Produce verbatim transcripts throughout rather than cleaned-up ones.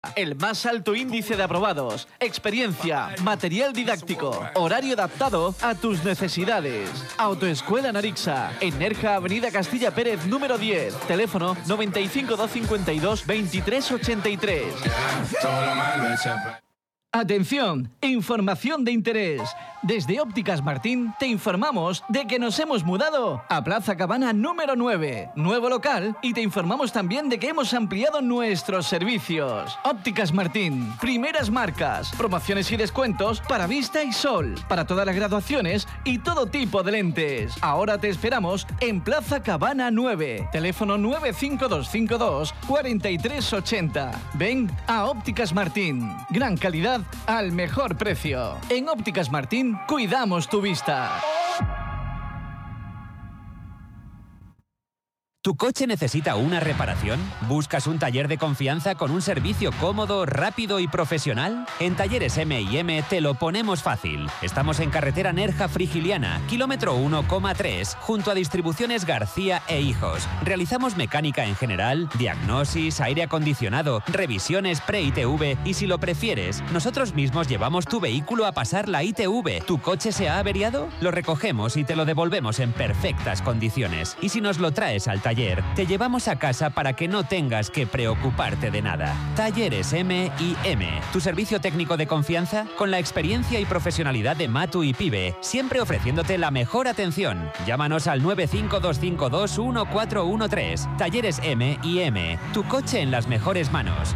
El más alto índice de aprobados, experiencia, material didáctico, horario adaptado a tus necesidades. Autoescuela Narixa, en Nerja, Avenida Castilla Pérez, número diez. Teléfono noventa y cinco, doscientos cincuenta y dos, veintitrés ochenta y tres. Atención, información de interés. Desde Ópticas Martín te informamos de que nos hemos mudado a Plaza Cabana número nueve, nuevo local, y te informamos también de que hemos ampliado nuestros servicios. Ópticas Martín, primeras marcas, promociones y descuentos para vista y sol, para todas las graduaciones y todo tipo de lentes. Ahora te esperamos en Plaza Cabana nueve, teléfono nueve cinco dos cinco dos, cuatro tres ocho cero. Ven a Ópticas Martín, gran calidad al mejor precio. En Ópticas Martín cuidamos tu vista. ¿Tu coche necesita una reparación? ¿Buscas un taller de confianza con un servicio cómodo, rápido y profesional? En Talleres eme y eme te lo ponemos fácil. Estamos en carretera Nerja Frigiliana, kilómetro uno coma tres, junto a Distribuciones García e Hijos. Realizamos mecánica en general, diagnosis, aire acondicionado, revisiones pre-I T V y, si lo prefieres, nosotros mismos llevamos tu vehículo a pasar la I T V. ¿Tu coche se ha averiado? Lo recogemos y te lo devolvemos en perfectas condiciones. Y si nos lo traes al taller, te llevamos a casa para que no tengas que preocuparte de nada. Talleres eme y eme, tu servicio técnico de confianza con la experiencia y profesionalidad de Matu y Pibe, siempre ofreciéndote la mejor atención. Llámanos al nueve cinco dos cinco dos, uno cuatro uno tres. Talleres eme y eme, tu coche en las mejores manos.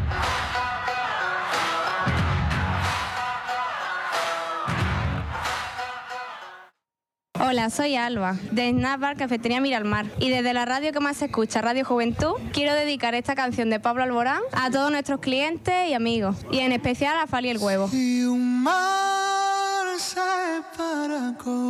Hola, soy Alba, de Snack Bar Cafetería Miralmar, y desde la radio que más se escucha, Radio Juventud, quiero dedicar esta canción de Pablo Alborán a todos nuestros clientes y amigos, y en especial a Fali el Huevo. Y un mar se para con